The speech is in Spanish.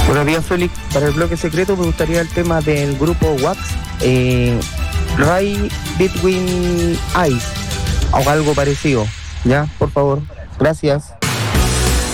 Buenos días, Félix. Para el bloque secreto me gustaría el tema del grupo Wax, Right Between Eyes, o algo parecido. ¿Ya? Por favor. Gracias.